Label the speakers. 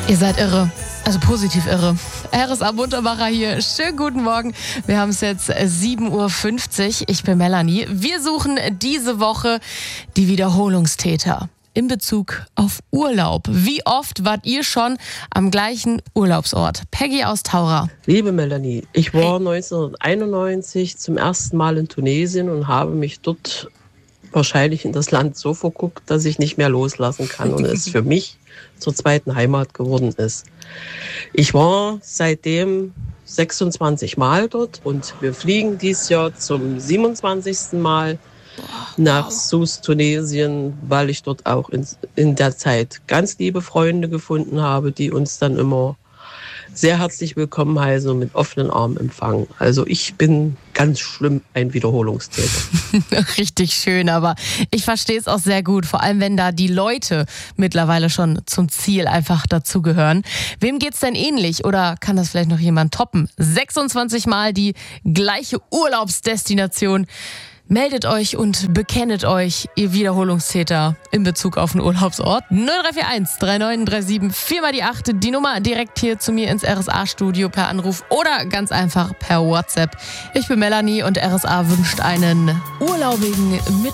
Speaker 1: Ihr seid irre. Also positiv irre. RSA Muntermacher hier. Schönen guten Morgen. Wir haben es jetzt 7.50 Uhr. Ich bin Melanie. Wir suchen diese Woche die Wiederholungstäter in Bezug auf Urlaub. Wie oft wart ihr schon am gleichen Urlaubsort? Peggy aus Taura.
Speaker 2: Liebe Melanie, ich war 1991 zum ersten Mal in Tunesien und habe mich dort wahrscheinlich in das Land so verguckt, dass ich nicht mehr loslassen kann und es für mich zur zweiten Heimat geworden ist. Ich war seitdem 26 Mal dort und wir fliegen dieses Jahr zum 27. Mal nach Sousse, Tunesien, weil ich dort auch in der Zeit ganz liebe Freunde gefunden habe, die uns dann immer sehr herzlich willkommen heißen und mit offenen Armen empfangen. Also ich bin ganz schlimm ein Wiederholungstäter.
Speaker 1: Richtig schön, aber ich verstehe es auch sehr gut, vor allem wenn da die Leute mittlerweile schon zum Ziel einfach dazugehören. Wem geht's denn ähnlich oder kann das vielleicht noch jemand toppen? 26 Mal die gleiche Urlaubsdestination. Meldet euch und bekennet euch, ihr Wiederholungstäter in Bezug auf den Urlaubsort. 0341 3937 4 mal die 8, die Nummer direkt hier zu mir ins RSA-Studio per Anruf oder ganz einfach per WhatsApp. Ich bin Melanie und RSA wünscht einen urlaubigen Mittwoch.